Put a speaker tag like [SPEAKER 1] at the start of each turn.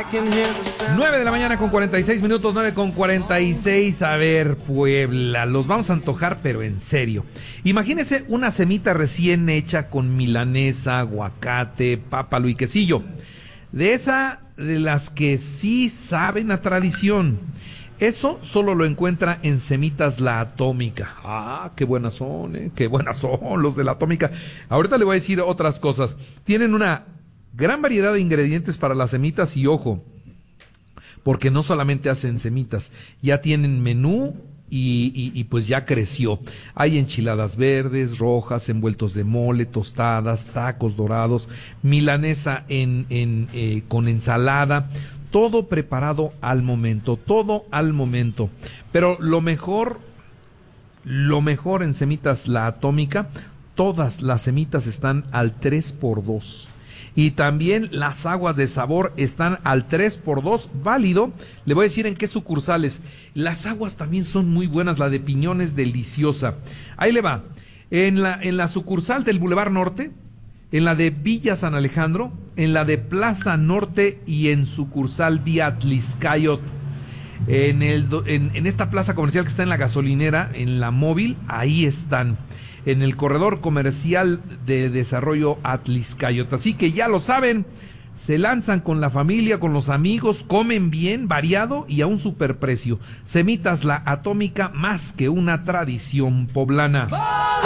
[SPEAKER 1] 9 de la mañana con 46 minutos, 9 con 46. A ver, Puebla, los vamos a antojar, pero en serio. Imagínese una semita recién hecha con milanesa, aguacate, pápalo y quesillo. De las que sí saben a tradición. Eso solo lo encuentra en Semitas La Atómica. Ah, qué buenas son, qué buenas son los de La Atómica. Ahorita le voy a decir otras cosas. Tienen una gran variedad de ingredientes para las semitas y ojo, porque no solamente hacen semitas, ya tienen menú y pues ya creció. Hay enchiladas verdes, rojas, envueltos de mole, tostadas, tacos dorados, milanesa con ensalada. Todo preparado al momento, todo al momento. Pero lo mejor en Semitas La Atómica, todas las semitas están al 3x2. Y también las aguas de sabor están al 3x2, válido. Le voy a decir en qué sucursales. Las aguas también son muy buenas, la de piñón es deliciosa. Ahí le va. En la sucursal del Boulevard Norte, en la de Villa San Alejandro, en la de Plaza Norte y en sucursal Vía Atlixcayot. En esta plaza comercial que está en la gasolinera, en la móvil, ahí están. En el corredor comercial de desarrollo Atlixcayot. Así que ya lo saben, se lanzan con la familia, con los amigos, comen bien, variado y a un superprecio. Semitas La Atómica, más que una tradición poblana.